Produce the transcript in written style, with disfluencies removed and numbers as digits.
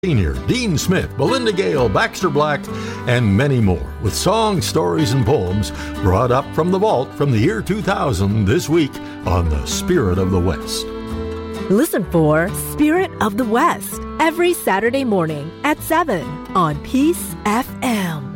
Sr., Dean Smith, Belinda Gale, Baxter Black, and many more, with songs, stories, and poems brought up from the vault from the year 2000 this week on the Spirit of the West. Listen for Spirit of the West every Saturday morning at 7 on Peace FM.